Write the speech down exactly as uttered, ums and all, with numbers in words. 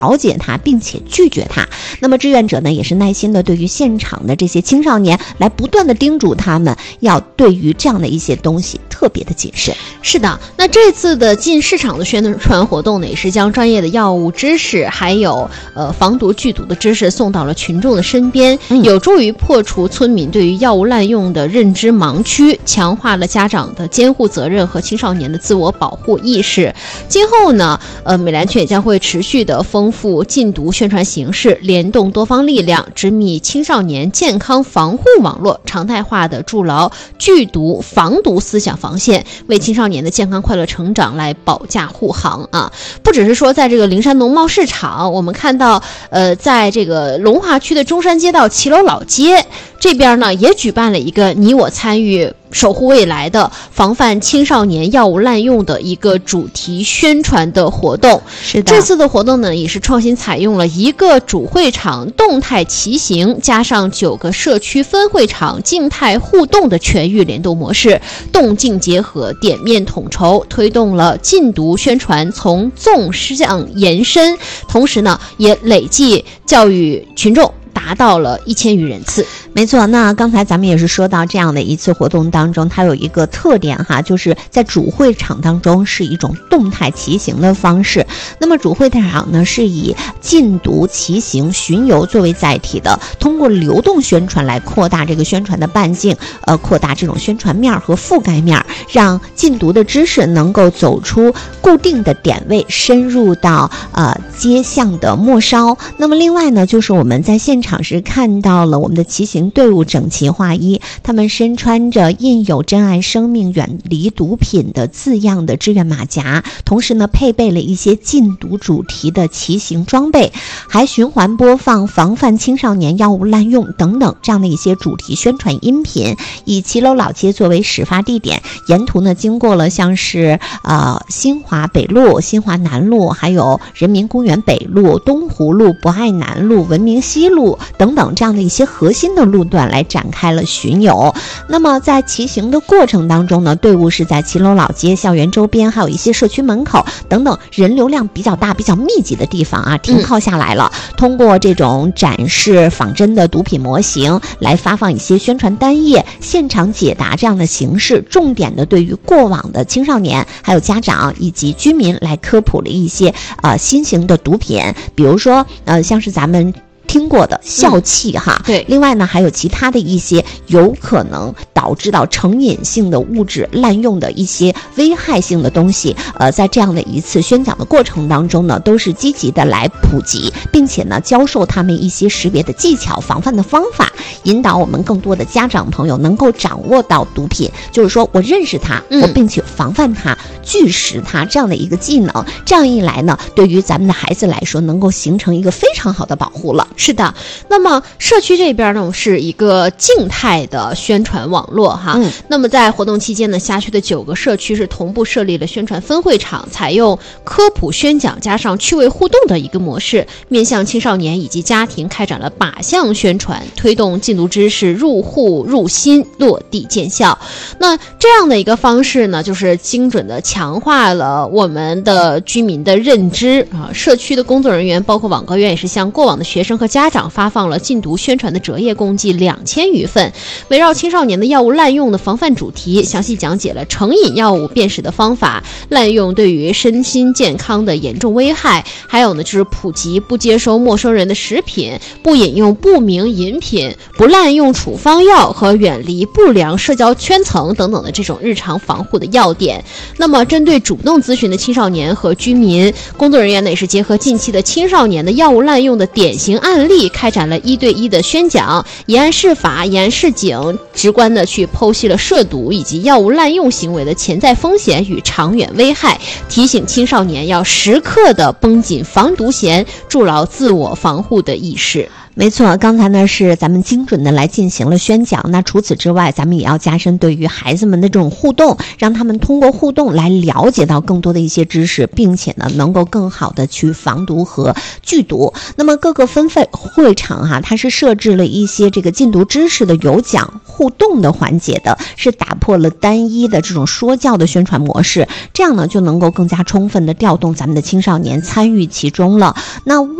了解它并且拒绝它。那么志愿者呢也是耐心的对于现场的这些青少年来不断的叮嘱他们要对于这样的一些东西特别的谨慎。 是的，那这次的进市场的宣传活动呢，也是将专业的药物知识还有呃防毒剧毒的知识送到了群众的身边，嗯、有助于破除村民对于药物滥用的认知盲区，强化了家长的监护责任和青少年的自我保护意识。今后呢，呃，美兰圈也将会持续的丰富禁毒宣传形式，联动多方力量，织密青少年健康防护网络，常态化的筑牢拒毒防毒思想防线，为青少年的健康快乐成长来保驾护航啊！不只是说在这个灵山农贸市场，我们看到，呃，在这个龙华区的中山街道骑楼老街这边呢，也举办了一个你我参与守护未来的防范青少年药物滥用的一个主题宣传的活动。 是的， 这次的活动呢，也是创新采用了一个主会场动态骑行，加上九个社区分会场静态互动的全域联动模式，动静结合，点面统筹，推动了禁毒宣传从纵向延伸，同时呢，也累计教育群众达到了一千余人次。 没错，那刚才咱们也是说到这样的一次活动当中，它有一个特点哈，就是在主会场当中是一种动态骑行的方式。那么主会场呢是以禁毒骑行巡游作为载体的，通过流动宣传来扩大这个宣传的半径，呃，扩大这种宣传面和覆盖面，让禁毒的知识能够走出固定的点位，深入到呃街巷的末梢。那么另外呢，就是我们在现场是看到了我们的骑行队伍整齐划一，他们身穿着印有珍爱生命远离毒品的字样的志愿马甲，同时呢配备了一些禁毒主题的骑行装备，还循环播放防范青少年药物滥用等等这样的一些主题宣传音频。以骑楼老街作为始发地点，沿途呢经过了像是呃新华北路、新华南路，还有人民公园北路、东湖路、博爱南路、文明西路等等这样的一些核心的路段来展开了巡游。那么在骑行的过程当中呢，队伍是在骑楼老街校园周边，还有一些社区门口等等人流量比较大比较密集的地方啊停靠下来了、嗯、通过这种展示仿真的毒品模型来发放一些宣传单页，现场解答这样的形式，重点的对于过往的青少年还有家长以及居民来科普了一些呃新型的毒品，比如说呃像是咱们听过的笑气哈、嗯，对。另外呢，还有其他的一些有可能导致到成瘾性的物质滥用的一些危害性的东西，呃，在这样的一次宣讲的过程当中呢，都是积极的来普及，并且呢，教授他们一些识别的技巧、防范的方法，引导我们更多的家长朋友能够掌握到毒品，就是说我认识它，我并且防范它、拒食它这样的一个技能。这样一来呢，对于咱们的孩子来说，能够形成一个非常好的保护了。 是的，那么社区这边呢是一个静态的宣传网络哈、嗯。那么在活动期间呢，辖区的九个社区是同步设立了宣传分会场，采用科普宣讲加上趣味互动的一个模式，面向青少年以及家庭开展了靶向宣传，推动禁毒知识入户入心，落地见效。那这样的一个方式呢，就是精准的强化了我们的居民的认知啊。社区的工作人员包括网格员也是向过往的学生和家长发放了禁毒宣传的折页，共计两千余份，围绕青少年的药物滥用的防范主题，详细讲解了成瘾药物辨识的方法，滥用对于身心健康的严重危害，还有呢就是普及不接收陌生人的食品，不饮用不明饮品，不滥用处方药和远离不良社交圈层等等的这种日常防护的要点。那么针对主动咨询的青少年和居民，工作人员呢也是结合近期的青少年的药物滥用的典型案例，开展了一对一的宣讲，以案释法，以案示警，直观的去剖析了涉毒以及药物滥用行为的潜在风险与长远危害，提醒青少年要时刻的绷紧防毒弦，筑牢自我防护的意识。 没错，刚才呢是咱们精准的来进行了宣讲，那除此之外，咱们也要加深对于孩子们的这种互动，让他们通过互动来了解到更多的一些知识，并且呢能够更好的去防读和拒读。那么各个分会场哈、啊，它是设置了一些这个禁毒知识的有奖互动的环节的，是打破了单一的这种说教的宣传模式，这样呢就能够更加充分的调动咱们的青少年参与其中了。那